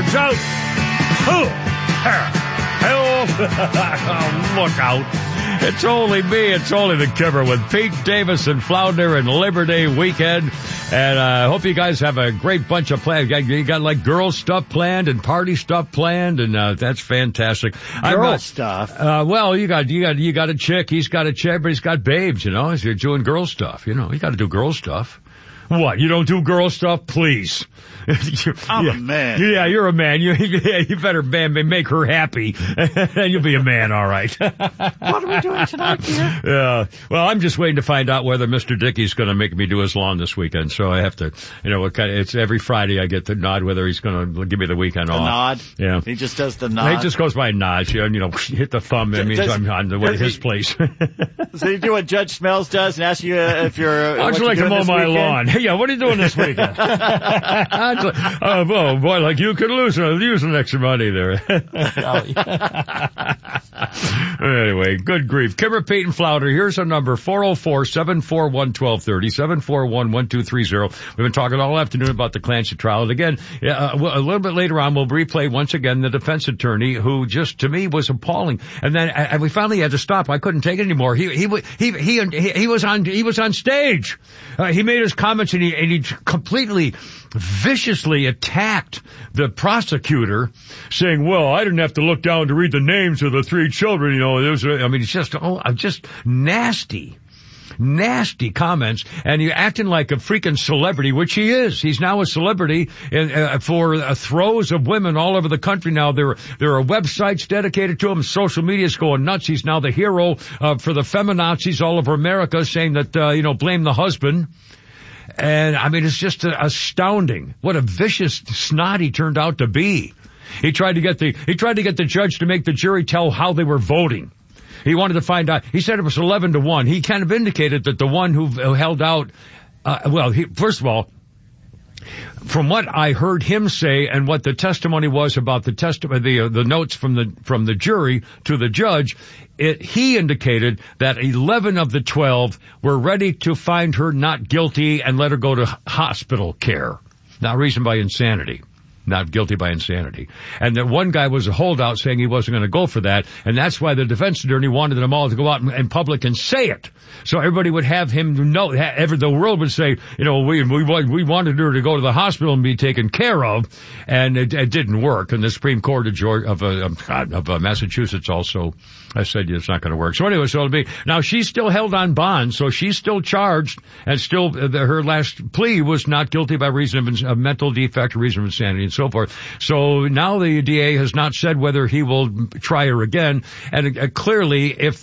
out. Look out. It's only me. It's only the Kipper with Pete Davis and Flounder and Labor Day weekend. And I hope you guys have a great bunch of plans. You got like girl stuff planned and party stuff planned, and that's fantastic. Girl stuff. Well, you got a chick. He's got a chick, but he's got babes. You know, you're doing girl stuff. You know, you got to do girl stuff. What? You don't do girl stuff? Please. I'm a man. Yeah, you're a man. You better make her happy, and you'll be a man, all right. What are we doing tonight, dear? Yeah. Well, I'm just waiting to find out whether Mr. Dickey's going to make me do his lawn this weekend. So I have to, it's every Friday I get the nod whether he's going to give me the weekend off. The nod? Yeah. He just does the nod? He just goes by nods, hit the thumb. That means I'm on the way to his place. So you do what Judge Smells does and ask you if you're... I'd like to mow my lawn. Hey, yeah, what are you doing this weekend? Oh, boy, like you could use some extra money there. Anyway, good grief. Kimmer, Pete, and Flounder, here's our number, 404-741-1230, 741-1230. We've been talking all afternoon about the Clancy trial. And again, a little bit later on, we'll replay once again the defense attorney who just, to me, was appalling. And then and we finally had to stop. I couldn't take it anymore. He was on stage. He made his comments and he completely viciously attacked the prosecutor, saying, well, I didn't have to look down to read the names of the three children. It's just nasty comments, and you're acting like a freaking celebrity, which he is. He's now a celebrity for throes of women all over the country now. There are websites dedicated to him. Social media is going nuts. He's now the hero for the feminazis all over America, saying that, blame the husband. And it's just astounding what a vicious snot he turned out to be. He tried to get the judge to make the jury tell how they were voting. He wanted to find out. He said it was 11-1. He kind of indicated that the one who held out, first of all, from what I heard him say and what the testimony was about the notes from the jury to the judge, he indicated that 11 of the 12 were ready to find her not guilty and let her go to hospital care. Not reasoned by insanity. Not guilty by insanity. And that one guy was a holdout saying he wasn't going to go for that, and that's why the defense attorney wanted them all to go out in public and say it. So everybody would have him know, the world would say, we wanted her to go to the hospital and be taken care of, and it didn't work. And the Supreme Court of Massachusetts also said it's not going to work. So anyway, now she's still held on bond, so she's still charged, and still her last plea was not guilty by reason of mental defect, reason of insanity, and so forth. So now the DA has not said whether he will try her again, and clearly, if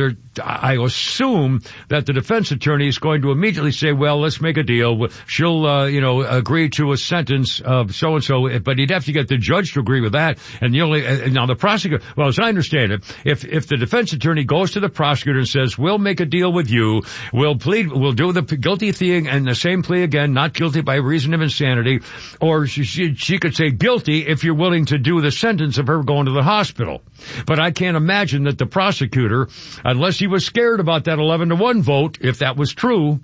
I assume that the defense attorney is going to immediately say, well, let's make a deal. She'll, agree to a sentence of so-and-so, but he'd have to get the judge to agree with that. And now the prosecutor, well, as I understand it, if the defense attorney goes to the prosecutor and says, we'll make a deal with you, we'll do the guilty thing and the same plea again, not guilty by reason of insanity, or she could say guilty if you're willing to do the sentence of her going to the hospital. But I can't imagine that the prosecutor, unless he was scared about that 11-1 vote, if that was true,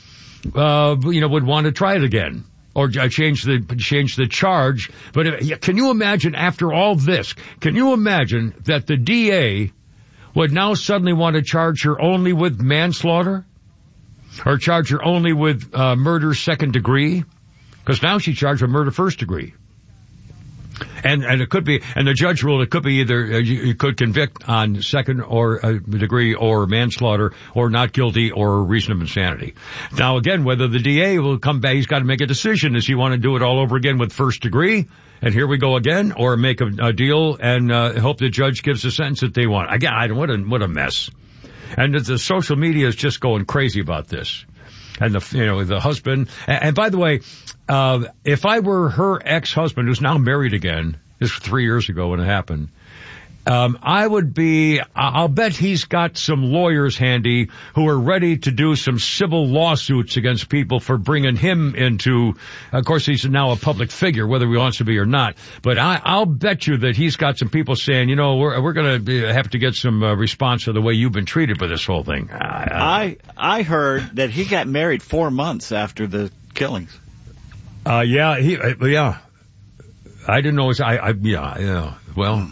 would want to try it again or change the charge. But can you imagine after all this, can you imagine that the DA would now suddenly want to charge her only with manslaughter or charge her only with murder second degree? Because now she charged with murder first degree. And it could be, and the judge ruled it could be either you could convict on second or degree or manslaughter or not guilty or reason of insanity. Now again, whether the DA will come back, he's got to make a decision. Does he want to do it all over again with first degree? And here we go again, or make a deal and hope the judge gives the sentence that they want. Again, what a mess. And the social media is just going crazy about this. And the husband, and by the way, if I were her ex-husband, who's now married again, this was 3 years ago when it happened, I'll bet he's got some lawyers handy who are ready to do some civil lawsuits against people for bringing him into, of course he's now a public figure, whether he wants to be or not, but I'll bet you that he's got some people saying, we're going to have to get some response to the way you've been treated for this whole thing. I heard that he got married 4 months after the killings. Yeah. I didn't know. Yeah. Well,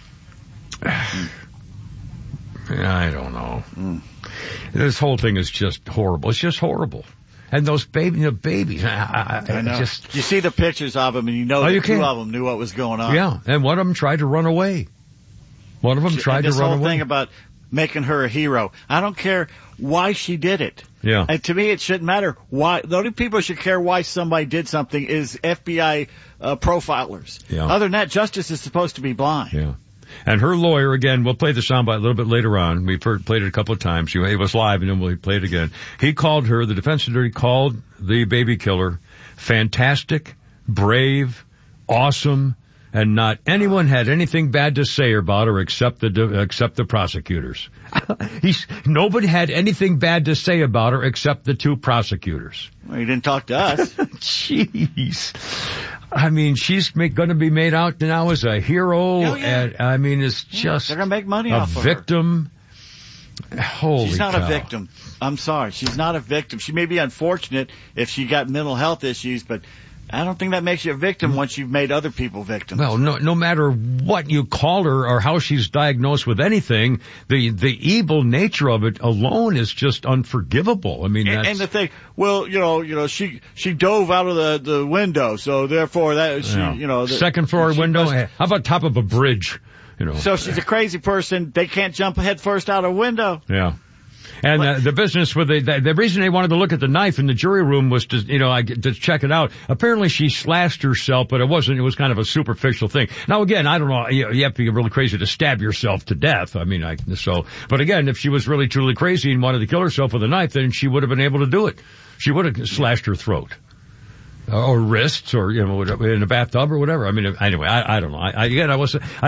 I don't know. This whole thing is just horrible. It's just horrible. And those babies. I know. You see the pictures of them, and you know two of them knew what was going on. Yeah, and one of them tried to run away. This whole thing about making her a hero. I don't care why she did it. Yeah. And to me, it shouldn't matter why. The only people who should care why somebody did something is FBI profilers. Yeah. Other than that, justice is supposed to be blind. Yeah. And her lawyer, again, we'll play the soundbite a little bit later on. We've played it a couple of times. It was live, and then we'll play it again. He called her, the defense attorney called the baby killer, fantastic, brave, awesome, and not anyone had anything bad to say about her except the prosecutors. Nobody had anything bad to say about her except the two prosecutors. Well, he didn't talk to us. Jeez. I mean, she's going to be made out now as a hero. Oh, yeah. And I mean, it's just they're going to make money off of her. A victim. Holy She's not cow. a victim. I'm sorry. She's not a victim. She may be unfortunate if she got mental health issues, but I don't think that makes you a victim once you've made other people victims. Well, no matter what you call her or how she's diagnosed with anything, the evil nature of it alone is just unforgivable. I mean, and the thing, well, she dove out of the window, so therefore that she, second floor window. How about top of a bridge? So she's a crazy person. They can't jump head first out a window. Yeah. And the business with the reason they wanted to look at the knife in the jury room was to check it out. Apparently she slashed herself, but it was kind of a superficial thing. Now again, I don't know, you have to be really crazy to stab yourself to death. I mean, but again, if she was really truly crazy and wanted to kill herself with a knife, then she would have been able to do it. She would have slashed her throat. Or wrists, or in a bathtub, or whatever. I mean, anyway, I don't know. I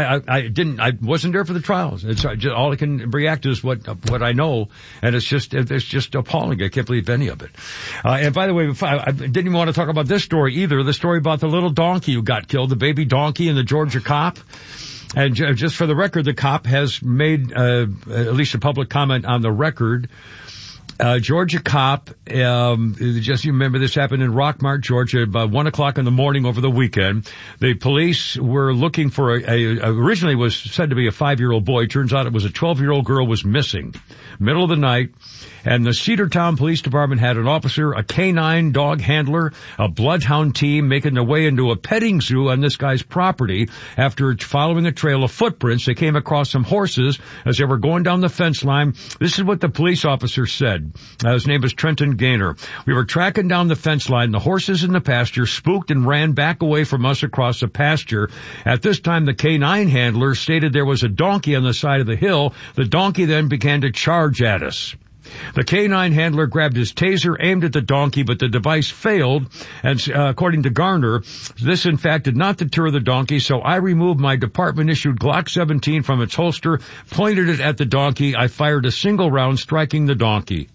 wasn't there for the trials. It's just, all I can react to is what I know, and it's just appalling. I can't believe any of it. And by the way, I didn't even want to talk about this story either. The story about the little donkey who got killed, the baby donkey, and the Georgia cop. And just for the record, the cop has made at least a public comment on the record. Georgia cop, just you remember this happened in Rockmart, Georgia, about 1 o'clock in the morning over the weekend. The police were looking for originally was said to be a 5-year-old boy. Turns out it was a 12-year-old girl was missing. Middle of the night. And the Cedartown Police Department had an officer, a canine dog handler, a bloodhound team making their way into a petting zoo on this guy's property. After following a trail of footprints, they came across some horses as they were going down the fence line. This is what the police officer said. His name is Trenton Gaynor. We were tracking down the fence line. The horses in the pasture spooked and ran back away from us across the pasture. At this time, the canine handler stated there was a donkey on the side of the hill. The donkey then began to charge at us. The canine handler grabbed his taser, aimed at the donkey, but the device failed. And according to Garner, this in fact did not deter the donkey, so I removed my department-issued Glock 17 from its holster, pointed it at the donkey. I fired a single round, striking the donkey.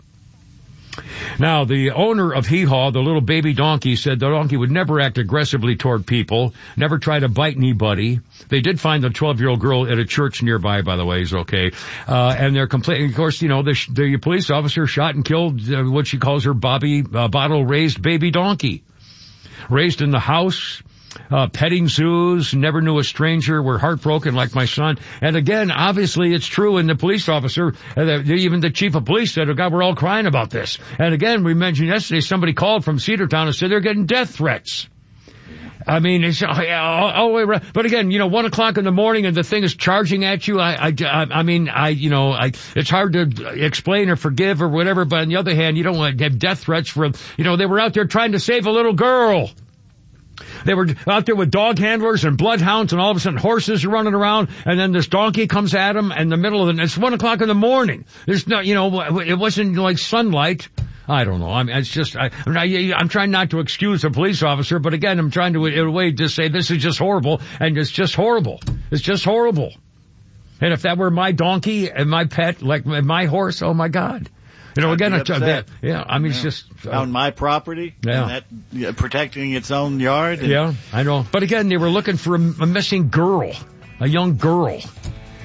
Now, the owner of Hee Haw, the little baby donkey, said the donkey would never act aggressively toward people, never try to bite anybody. They did find the 12-year-old girl at a church nearby, by the way, is okay. And they're complaining, of course, the police officer shot and killed what she calls her bottle-raised baby donkey. Raised in the house. Petting zoos, never knew a stranger, were heartbroken like my son. And again, obviously it's true, and the police officer, even the chief of police said, oh God, we're all crying about this. And again, we mentioned yesterday, somebody called from Cedartown and said they're getting death threats. I mean, it's all the way around. But again, 1 o'clock in the morning and the thing is charging at you. It's hard to explain or forgive or whatever, but on the other hand, you don't want to have death threats for, they were out there trying to save a little girl. They were out there with dog handlers and bloodhounds, and all of a sudden horses are running around, and then this donkey comes at them in the middle of the night. It's 1 o'clock in the morning. There's no, it wasn't like sunlight. I don't know. I mean, it's just, I'm trying not to excuse a police officer, but again, I'm trying to, in a way, just say this is just horrible, and it's just horrible. It's just horrible. And if that were my donkey and my pet, like my horse, oh my God. Again, it's just on my property, and that, protecting its own yard. Yeah, I know. But again, they were looking for a missing girl, a young girl.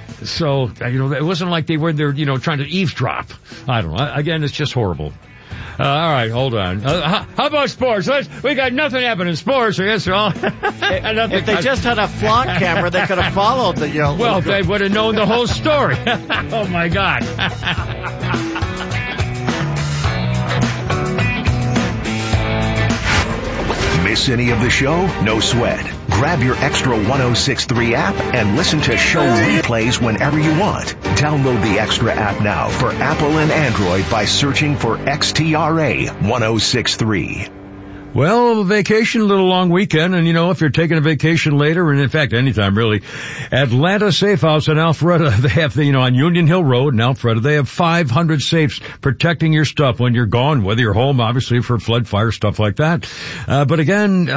So, it wasn't like they were there, trying to eavesdrop. I don't know. Again, it's just horrible. All right, hold on. How about sports? We got nothing happening in sports. Yes, all. If they just had a flock camera, they could have followed the, Well, they would have known the whole story. Oh, my God. Miss any of the show? No sweat. Grab your Extra 106.3 app and listen to show replays whenever you want. Download the Extra app now for Apple and Android by searching for XTRA 106.3. Well, vacation, a little long weekend, and if you're taking a vacation later, and in fact, anytime really, Atlanta Safe House in Alpharetta, they have on Union Hill Road in Alpharetta, they have 500 safes protecting your stuff when you're gone, whether you're home, obviously, for flood, fire, stuff like that. But again,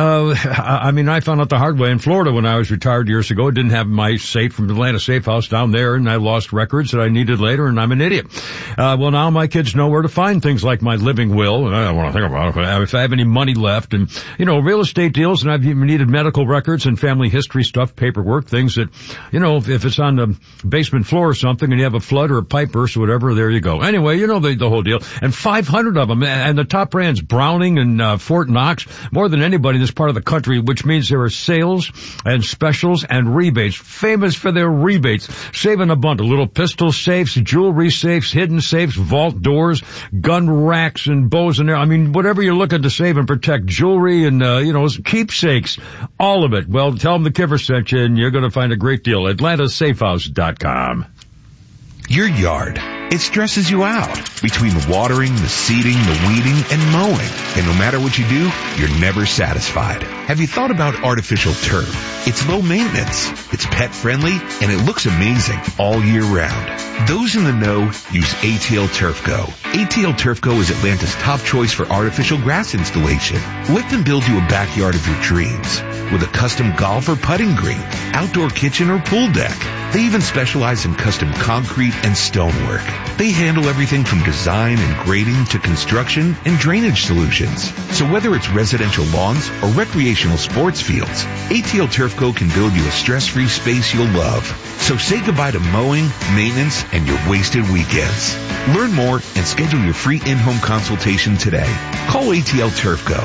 I found out the hard way in Florida when I was retired years ago. I didn't have my safe from Atlanta Safe House down there, and I lost records that I needed later, and I'm an idiot. Well, now my kids know where to find things like my living will, and I don't want to think about it. If I have any money left, and real estate deals, and I've even needed medical records and family history stuff, paperwork, things that if it's on the basement floor or something and you have a flood or a pipe burst or whatever, there you go. Anyway, the whole deal. And 500 of them, and the top brands, Browning and Fort Knox, more than anybody in this part of the country, which means there are sales and specials and rebates, famous for their rebates. Saving a bundle, little pistol safes, jewelry safes, hidden safes, vault doors, gun racks and bows in there. Whatever you're looking to save and protect, jewelry and, keepsakes, all of it. Well, tell them the Kivver sent you and you're going to find a great deal. AtlantaSafeHouse.com. Your yard, it stresses you out. Between the watering, the seeding, the weeding, and mowing. And no matter what you do, you're never satisfied. Have you thought about artificial turf? It's low maintenance, it's pet friendly, and it looks amazing all year round. Those in the know use ATL Turf Go. ATL Turf Go is Atlanta's top choice for artificial grass installation. Let them build you a backyard of your dreams with a custom golf or putting green, outdoor kitchen or pool deck. They even specialize in custom concrete and stonework. They handle everything from design and grading to construction and drainage solutions. So whether it's residential lawns or recreational sports fields, ATL Turf Go can build you a stress-free space you'll love. So say goodbye to mowing, maintenance, and your wasted weekends. Learn more and schedule your free in-home consultation today. Call ATL Turf Go,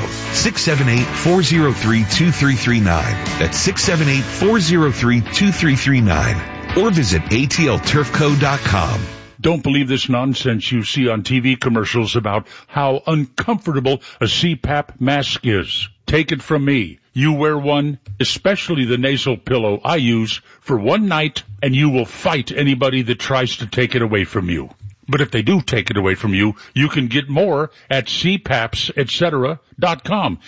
678-403-2339. That's 678-403-2339. Or visit atlturfco.com. Don't believe this nonsense you see on TV commercials about how uncomfortable a CPAP mask is. Take it from me. You wear one, especially the nasal pillow I use, for one night, and you will fight anybody that tries to take it away from you. But if they do take it away from you, you can get more at cpapsetcetera.com,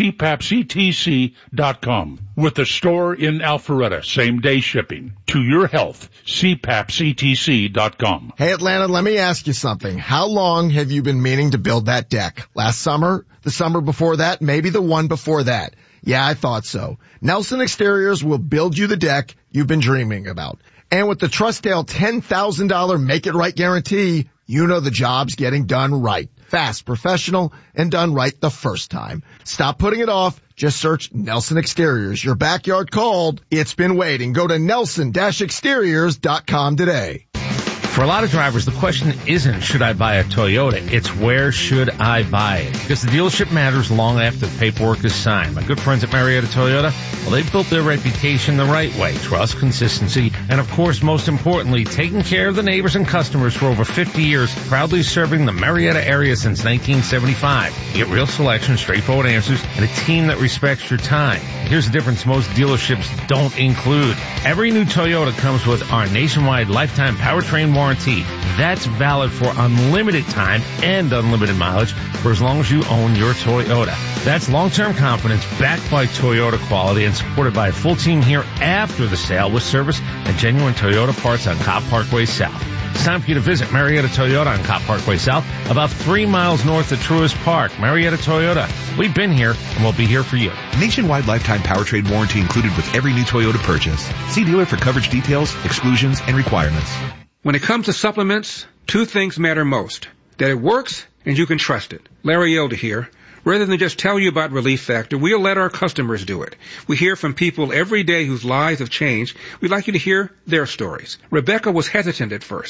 cpapsetc.com, with a store in Alpharetta, same-day shipping. To your health, cpapsetc.com. Hey, Atlanta, let me ask you something. How long have you been meaning to build that deck? Last summer? The summer before that? Maybe the one before that? Yeah, I thought so. Nelson Exteriors will build you the deck you've been dreaming about. And with the Trustdale $10,000 Make It Right guarantee, you know the job's getting done right. Fast, professional, and done right the first time. Stop putting it off. Just search Nelson Exteriors. Your backyard called. It's been waiting. Go to nelson-exteriors.com today. For a lot of drivers, the question isn't, should I buy a Toyota? It's, where should I buy it? Because the dealership matters long after the paperwork is signed. My good friends at Marietta Toyota, well, they've built their reputation the right way. Trust, consistency, and of course, most importantly, taking care of the neighbors and customers for over 50 years, proudly serving the Marietta area since 1975. You get real selection, straightforward answers, and a team that respects your time. Here's the difference most dealerships don't include. Every new Toyota comes with our nationwide lifetime powertrain warranty. That's valid for unlimited time and unlimited mileage for as long as you own your Toyota. That's long-term confidence backed by Toyota quality and supported by a full team here after the sale with service and genuine Toyota parts on Cobb Parkway South. It's time for you to visit Marietta Toyota on Cobb Parkway South, about 3 miles north of Truist Park. Marietta Toyota. We've been here and we'll be here for you. Nationwide lifetime powertrain warranty included with every new Toyota purchase. See dealer for coverage details, exclusions, and requirements. When it comes to supplements, two things matter most. That it works and you can trust it. Larry Elder here. Rather than just tell you about Relief Factor, we'll let our customers do it. We hear from people every day whose lives have changed. We'd like you to hear their stories. Rebecca was hesitant at first.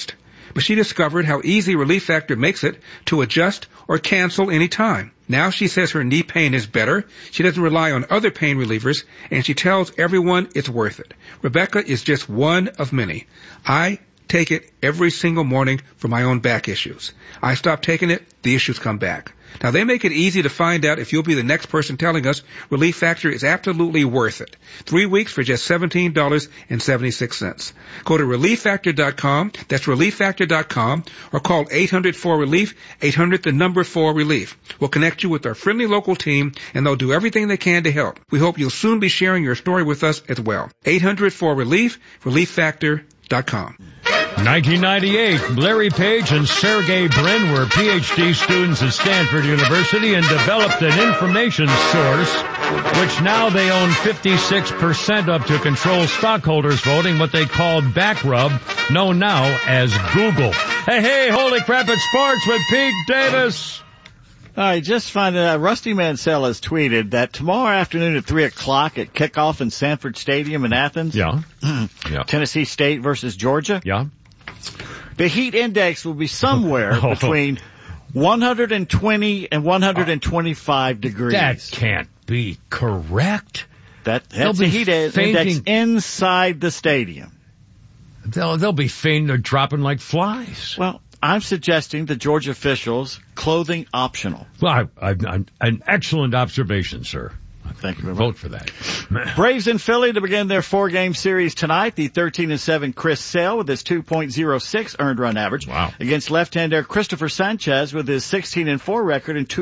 but she discovered how easy Relief Factor makes it to adjust or cancel any time. Now she says her knee pain is better, she doesn't rely on other pain relievers, and she tells everyone it's worth it. Rebecca is just one of many. I take it every single morning for my own back issues. I stop taking it, the issues come back. Now, they make it easy to find out if you'll be the next person telling us Relief Factor is absolutely worth it. 3 weeks for just $17.76. Go to ReliefFactor.com, that's ReliefFactor.com, or call 800-4RELIEF, 800-4RELIEF. We'll connect you with our friendly local team, and they'll do everything they can to help. We hope you'll soon be sharing your story with us as well. 800-4RELIEF, ReliefFactor.com. 1998, Larry Page and Sergey Brin were PhD students at Stanford University and developed an information source, which now they own 56% of to control stockholders voting, what they called Backrub, known now as Google. Hey, holy crap, it's sports with Pete Davis. All right, just finding out, Rusty Mansell has tweeted that tomorrow afternoon at 3 o'clock at kickoff in Sanford Stadium in Athens. Yeah. Tennessee State versus Georgia. Yeah. The heat index will be somewhere between 120 and 125 degrees. That can't be correct. That's the heat index inside the stadium. They'll be fainting or dropping like flies. Well, I'm suggesting the Georgia officials, clothing optional. Well, an excellent observation, sir. Thank you very much. Vote for that. Braves in Philly to begin their 4-game series tonight. The 13-7 Chris Sale with his 2.06 earned run average. Wow. Against left-hander Christopher Sanchez with his 16-4 record and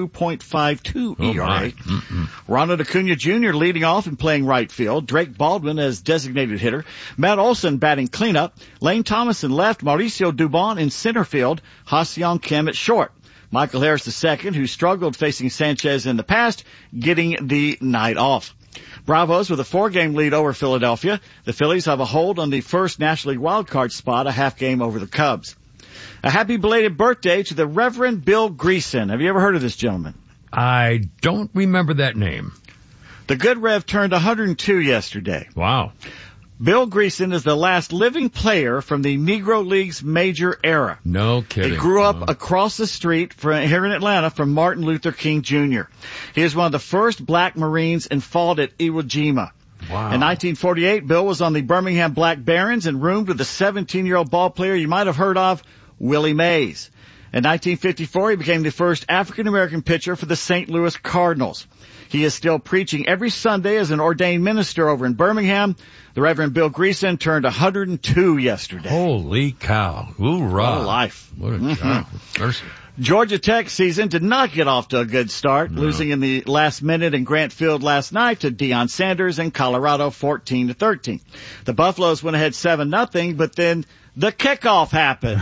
2.52 ERA. Ronald Acuna Jr. leading off and playing right field. Drake Baldwin as designated hitter. Matt Olson batting cleanup. Lane Thomas in left. Mauricio Dubon in center field. Ha-Seong Kim at short. Michael Harris II, who struggled facing Sanchez in the past, getting the night off. Bravos with a 4-game lead over Philadelphia. The Phillies have a hold on the first National League wildcard spot, a half game over the Cubs. A happy belated birthday to the Reverend Bill Greason. Have you ever heard of this gentleman? I don't remember that name. The good Rev turned 102 yesterday. Wow. Bill Greason is the last living player from the Negro League's major era. No kidding. He grew up across the street here in Atlanta from Martin Luther King Jr. He is one of the first black Marines and fought at Iwo Jima. Wow. In 1948, Bill was on the Birmingham Black Barons and roomed with a 17-year-old ball player you might have heard of, Willie Mays. In 1954, he became the first African-American pitcher for the St. Louis Cardinals. He is still preaching every Sunday as an ordained minister over in Birmingham. The Reverend Bill Greason turned 102 yesterday. Holy cow. Hoorah. What a life. What a job. Mercy. Georgia Tech season did not get off to a good start, losing in the last minute in Grant Field last night to Deion Sanders and Colorado 14-13. The Buffaloes went ahead 7-0, but then the kickoff happened.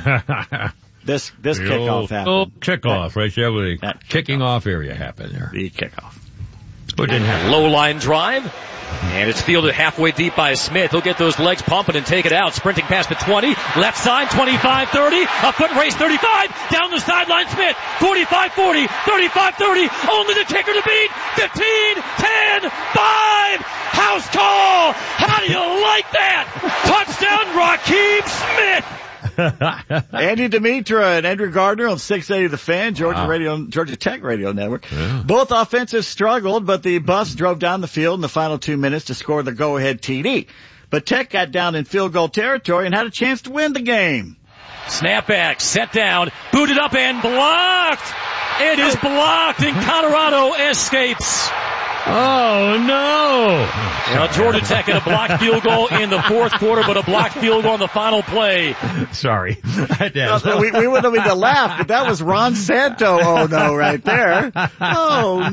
This kickoff happened. Kickoff right there with the kicking off area happened there. The kickoff. But didn't happen. Low line drive. And it's fielded halfway deep by Smith. He'll get those legs pumping and take it out. Sprinting past the 20. Left side, 25-30. A foot race, 35. Down the sideline, Smith. 45-40. 35-30. Only the kicker to beat. 15, 10, 5. House call. How do you like that? Touchdown, Raheem Smith. Andy Demetra and Andrew Gardner on 680 The Fan, Georgia Tech Radio Network. Yeah. Both offensives struggled, but the Buffs drove down the field in the final 2 minutes to score the go-ahead TD. But Tech got down in field goal territory and had a chance to win the game. Snapback, set down, booted up and blocked. It is blocked and Colorado escapes. Oh, no. Now, Georgia Tech had a blocked field goal in the fourth quarter, but a blocked field goal on the final play. Sorry. We wouldn't have to laugh, but that was Ron Santo, oh no, right there. Oh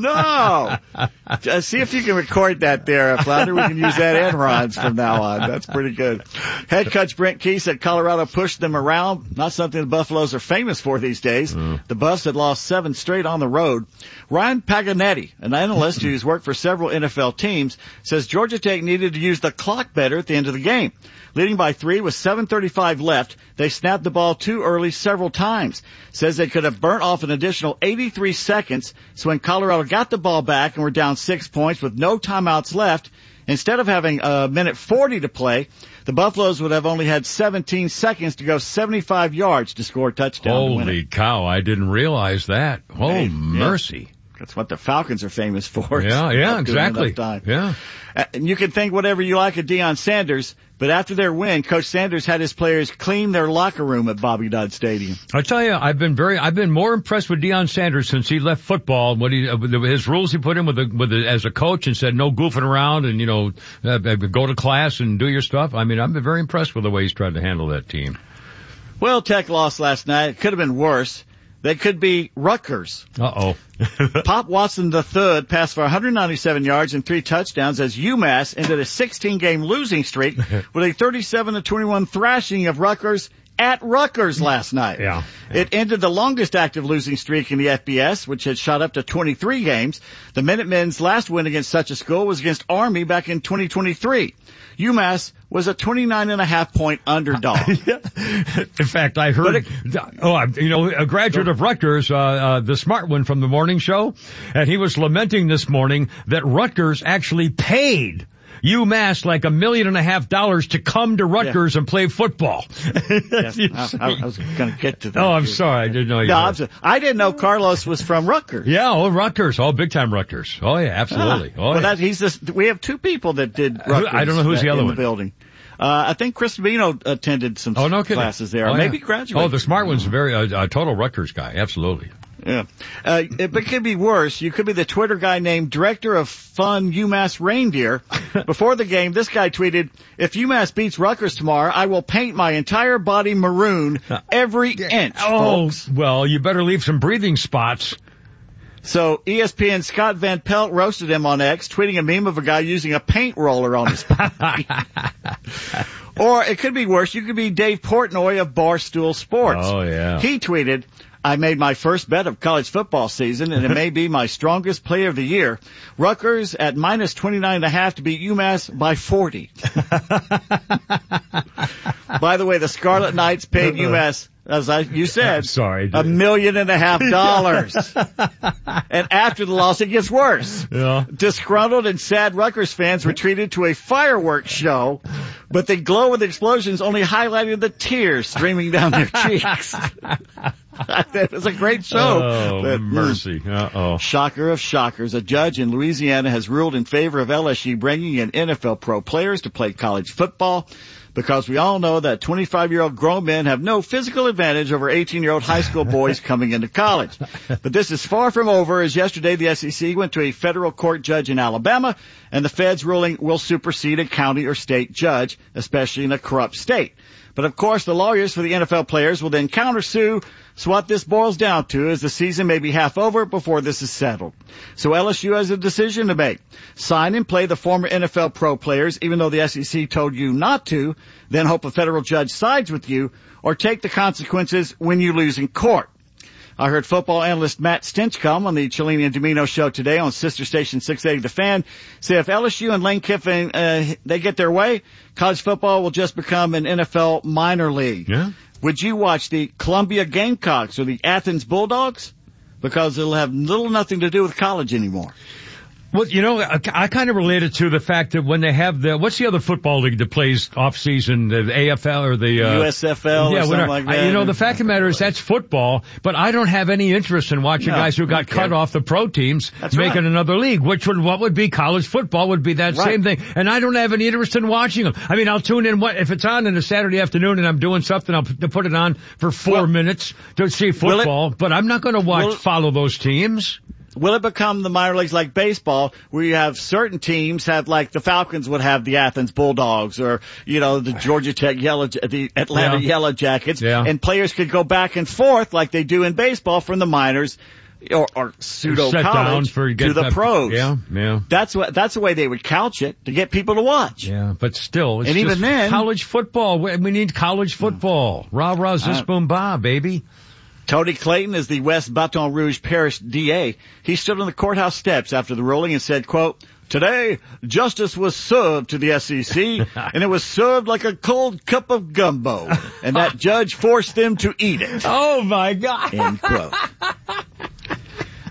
no. See if you can record that there, Flounder. We can use that and Ron's from now on. That's pretty good. Head coach Brent Key said Colorado pushed them around. Not something the Buffaloes are famous for these days. The Buffs had lost 7 straight on the road. Ryan Paganetti, an analyst who's worked for several NFL teams, says Georgia Tech needed to use the clock better at the end of the game. Leading by 3 with 7:35 left, they snapped the ball too early several times. Says they could have burnt off an additional 83 seconds, so when Colorado got the ball back and were down 6 points with no timeouts left, Instead of having a minute 40 to play, the Buffaloes would have only had 17 seconds to go 75 yards to score a touchdown. Holy cow, I didn't realize that. Oh, mercy. Yeah. That's what the Falcons are famous for. Yeah, exactly. Yeah. And you can think whatever you like of Deion Sanders, but after their win, Coach Sanders had his players clean their locker room at Bobby Dodd Stadium. I tell you, I've been more impressed with Deion Sanders since he left football. His rules he put in as a coach and said no goofing around and go to class and do your stuff. I mean, I've been very impressed with the way he's tried to handle that team. Well, Tech lost last night. It could have been worse. They could be Rutgers. Uh-oh. Pop Watson III passed for 197 yards and 3 touchdowns as UMass ended a 16-game losing streak with a 37-21 thrashing of Rutgers at Rutgers last night. Yeah. It ended the longest active losing streak in the FBS, which had shot up to 23 games. The Minutemen's last win against such a school was against Army back in 2023. UMass was a 29.5-point underdog. In fact, I heard, a graduate of Rutgers, the smart one from the morning show, and he was lamenting this morning that Rutgers actually paid UMass like $1.5 million to come to Rutgers and play football. I was going to get to that. Oh, I'm sorry. I didn't know you were. I didn't know Carlos was from Rutgers. Yeah, Rutgers. Big time Rutgers. Oh, yeah, absolutely. We have 2 people that did Rutgers. I don't know who's the other one. Building. I think Chris Vino attended some classes there. Maybe graduated. The smart one's a total Rutgers guy. Absolutely. Yeah. It could be worse. You could be the Twitter guy named Director of Fun UMass Reindeer. Before the game, this guy tweeted, "If UMass beats Rutgers tomorrow, I will paint my entire body maroon every inch, folks." Well, you better leave some breathing spots. So ESPN's Scott Van Pelt roasted him on X, tweeting a meme of a guy using a paint roller on his body. Or it could be worse. You could be Dave Portnoy of Barstool Sports. Oh, yeah. He tweeted, "I made my first bet of college football season, and it may be my strongest play of the year. Rutgers at minus 29.5 to beat UMass by 40. By the way, the Scarlet Knights paid UMass, you said, $1.5 million. And after the loss, it gets worse. Yeah. Disgruntled and sad Rutgers fans retreated to a fireworks show, but the glow of the explosions only highlighted the tears streaming down their cheeks." It was a great show. Oh, mercy. Shocker of shockers. A judge in Louisiana has ruled in favor of LSU bringing in NFL pro players to play college football because we all know that 25-year-old grown men have no physical advantage over 18-year-old high school boys coming into college. But this is far from over, as yesterday the SEC went to a federal court judge in Alabama, and the Fed's ruling will supersede a county or state judge, especially in a corrupt state. But of course, the lawyers for the NFL players will then countersue. So what this boils down to is the season may be half over before this is settled. So LSU has a decision to make. Sign and play the former NFL pro players, even though the SEC told you not to, then hope a federal judge sides with you, or take the consequences when you lose in court. I heard football analyst Matt Stinchcomb on the Cellini and Domino show today on sister station 680 The Fan say if LSU and Lane Kiffin, they get their way, college football will just become an NFL minor league. Yeah. Would you watch the Columbia Gamecocks or the Athens Bulldogs? Because it'll have nothing to do with college anymore. Well, I kind of related to the fact that when they have what's the other football league that plays off season, the AFL or the USFL or something like that. The fact of the matter is that's football, but I don't have any interest in watching guys who got cut off the pro teams making another league, what would be college football would be that same thing. And I don't have any interest in watching them. I mean, I'll tune in if it's on a Saturday afternoon and I'm doing something, I'll put it on for 4 minutes to see football, but I'm not going to follow those teams. Will it become the minor leagues like baseball, where you have certain teams like the Falcons would have the Athens Bulldogs, or the Georgia Tech the Atlanta Yellow Jackets, and players could go back and forth like they do in baseball from the minors or pseudo college to the pros. Yeah. That's the way they would couch it to get people to watch. Yeah, but still, it's even then, college football. We need college football. Rah rah zis boom ba, baby. Tony Clayton is the West Baton Rouge Parish DA. He stood on the courthouse steps after the ruling and said, quote, "Today, justice was served to the SEC, and it was served like a cold cup of gumbo, and that judge forced them to eat it." Oh, my God. End quote.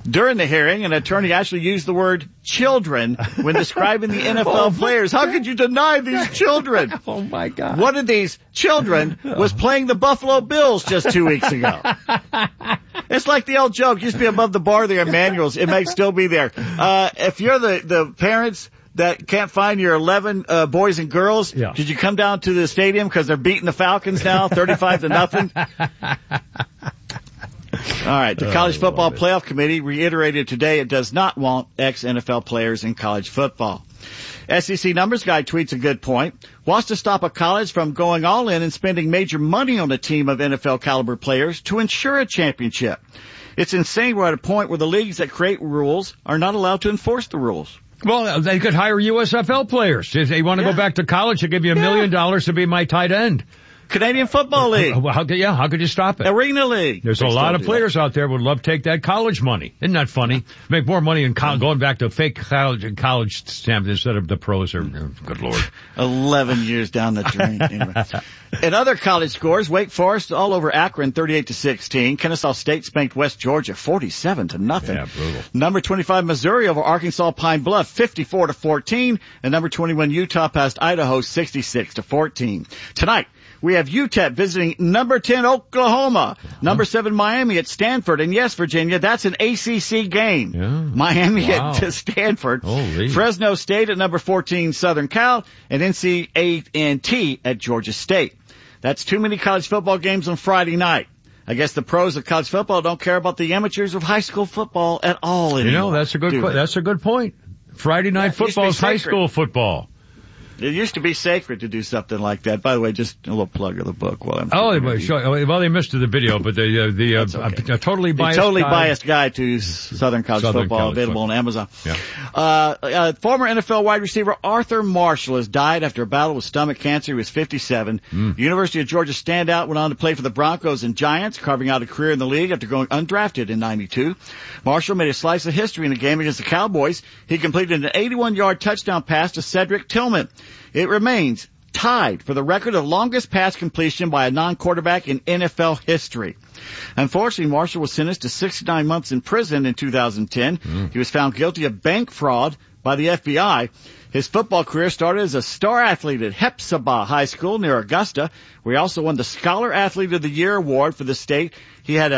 During the hearing, an attorney actually used the word children when describing the NFL players. How could you deny these children? Oh, my God. One of these children was playing the Buffalo Bills just 2 weeks ago. It's like the old joke, used to be above the bar there in manuals. It may still be there. If you're the parents that can't find your 11 boys and girls, did you come down to the stadium because they're beating the Falcons now, 35-0? All right, the College Football Playoff Committee reiterated today it does not want ex-NFL players in college football. SEC Numbers Guy tweets a good point. Wants to stop a college from going all in and spending major money on a team of NFL caliber players to ensure a championship. It's insane we're at a point where the leagues that create rules are not allowed to enforce the rules. Well, they could hire USFL players. If they want to go back to college, they'll give you $1 million to be my tight end. Canadian Football League. Well, how could you stop it? Arena League. There's a lot of players out there who would love to take that college money. Isn't that funny? Make more money in going back to fake college stamp instead of the pros. Good Lord. 11 years down the drain. Anyway. In other college scores, Wake Forest all over Akron, 38-16. Kennesaw State spanked West Georgia, 47-0. Yeah, brutal. Number 25 Missouri over Arkansas Pine Bluff, 54-14. And number 21 Utah passed Idaho, 66-14. Tonight, we have UTEP visiting number 10 Oklahoma, number 7 Miami at Stanford, and yes, Virginia, that's an ACC game. Yeah. Miami at Stanford. Holy. Fresno State at number 14 Southern Cal, and NC-A&T at Georgia State. That's too many college football games on Friday night. I guess the pros of college football don't care about the amateurs of high school football at all anymore. You know, that's a good point. Friday night football is high school football. It used to be sacred to do something like that. By the way, just a little plug of the book while I'm. They missed the video, but the totally biased guide to Southern College Football available on Amazon. Yeah. Former NFL wide receiver Arthur Marshall has died after a battle with stomach cancer. He was 57. University of Georgia standout went on to play for the Broncos and Giants, carving out a career in the league after going undrafted in '92. Marshall made a slice of history in the game against the Cowboys. He completed an 81-yard touchdown pass to Cedric Tillman. It remains tied for the record of longest pass completion by a non-quarterback in NFL history. Unfortunately, Marshall was sentenced to 69 months in prison in 2010. He was found guilty of bank fraud by the FBI. His football career started as a star athlete at Hepzibah High School near Augusta, where he also won the Scholar Athlete of the Year award for the state. He had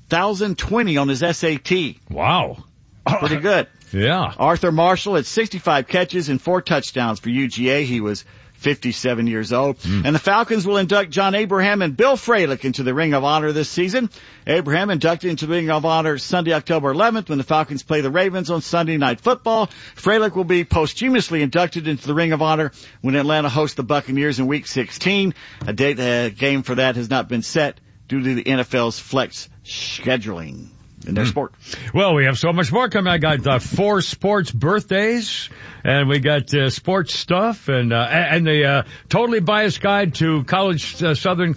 1,020 on his SAT. Wow. Pretty good. Yeah. Arthur Marshall had 65 catches and 4 touchdowns for UGA. He was 57 years old. And the Falcons will induct John Abraham and Bill Fralick into the Ring of Honor this season. Abraham inducted into the Ring of Honor Sunday, October 11th, when the Falcons play the Ravens on Sunday Night Football. Fralick will be posthumously inducted into the Ring of Honor when Atlanta hosts the Buccaneers in Week 16. A game for that has not been set due to the NFL's flex scheduling in their sport. Well, we have so much more coming. I got 4 sports birthdays, and we got sports stuff, and the totally biased guide to college Southeast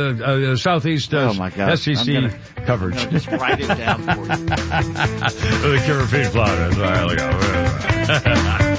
SEC coverage. Just write it down for you. The Kimmer Feed Plot. There we go.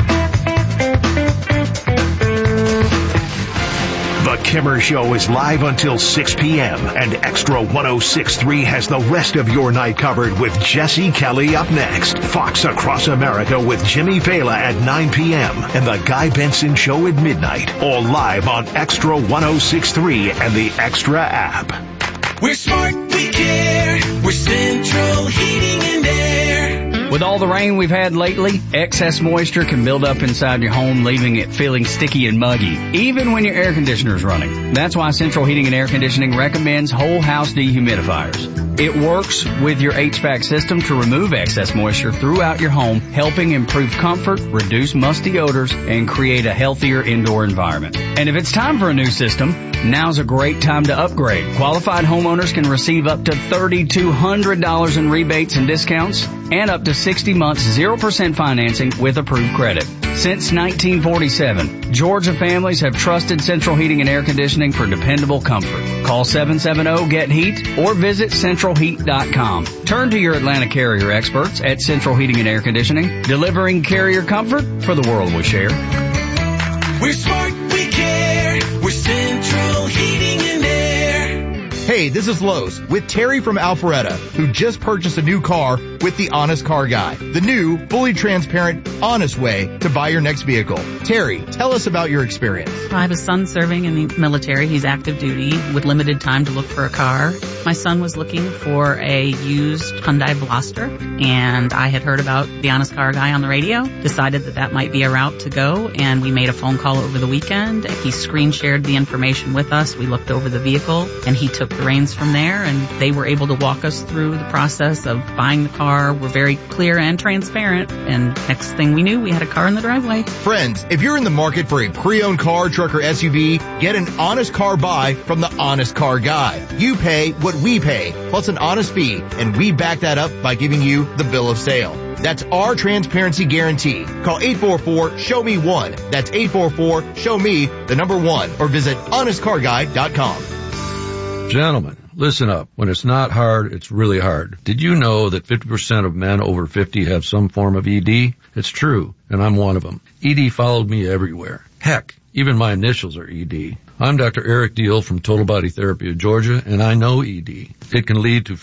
The Kimmer Show is live until 6 p.m. and Extra 106.3 has the rest of your night covered with Jesse Kelly up next. Fox Across America with Jimmy Vela at 9 p.m. and The Guy Benson Show at midnight. All live on Extra 106.3 and the Extra app. We're smart, we care. We're Central Heating and Air. With all the rain we've had lately, excess moisture can build up inside your home, leaving it feeling sticky and muggy, even when your air conditioner is running. That's why Central Heating and Air Conditioning recommends whole house dehumidifiers. It works with your HVAC system to remove excess moisture throughout your home, helping improve comfort, reduce musty odors, and create a healthier indoor environment. And if it's time for a new system, now's a great time to upgrade. Qualified homeowners can receive up to $3,200 in rebates and discounts and up to 60 months 0% financing with approved credit. Since 1947, Georgia families have trusted Central Heating and Air Conditioning for dependable comfort. Call 770-GET-HEAT or visit centralheat.com. Turn to your Atlanta Carrier experts at Central Heating and Air Conditioning, delivering carrier comfort for the world we share. We're smart, we care. We're Central Heating and Air. Hey, Hey, this is Lowe's with Terry from Alpharetta, who just purchased a new car with the Honest Car Guy, the new, fully transparent, honest way to buy your next vehicle. Terry, tell us about your experience. I have a son serving in the military. He's active duty with limited time to look for a car. My son was looking for a used Hyundai Veloster, and I had heard about the Honest Car Guy on the radio, decided that might be a route to go, and we made a phone call over the weekend. He screen shared the information with us. We looked over the vehicle, and he took the reins from there, and they were able to walk us through the process of buying the car. We're very clear and transparent, and next thing we knew, we had a car in the driveway. Friends, if you're in the market for a pre-owned car, truck, or SUV, get an honest car buy from the Honest Car Guy. You pay what we pay, plus an honest fee, and we back that up by giving you the bill of sale. That's our transparency guarantee. Call 844-SHOW-ME-1. That's 844-SHOW-ME1, or visit honestcarguy.com. Gentlemen, listen up. When it's not hard, it's really hard. Did you know that 50% of men over 50 have some form of ED? It's true, and I'm one of them. ED followed me everywhere. Heck, even my initials are ED. I'm Dr. Eric Deal from Total Body Therapy of Georgia, and I know ED. It can lead to